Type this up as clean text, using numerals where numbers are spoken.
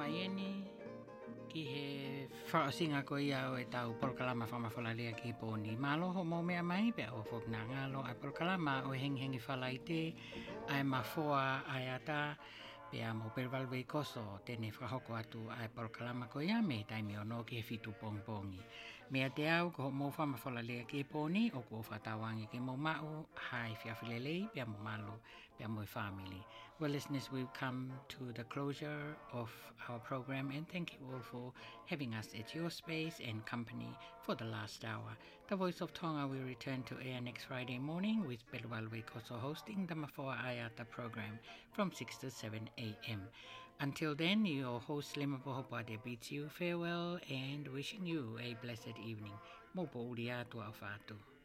Ieni ki he whaasinga ko ia o e tau polkalama whamawhalalea ki pōni. Māloho mō mea mai pe o whokna ngalo ai polkalama o hengi whalaite ai mafoa ai ata pe a mo pervalwe koso tēne whahoko atu ai polkalama ko ia me taimi o no ki he fitu pongpongi. Mea te au ko mō whamawhalalea ki pōni o ko whatawangi ki mō mau hai whiawhilelei pe a mo malo pe a mo family. Well, listeners, we've come to the closure of our program and thank you all for having us at your space and company for the last hour. The Voice of Tonga will return to air next Friday morning with Pelwalwe Koso hosting the Mafoa Ayata program from 6 to 7 a.m. Until then, your host Lemapoho Pade bids you farewell and wishing you a blessed evening. Mopo uria tua whātu.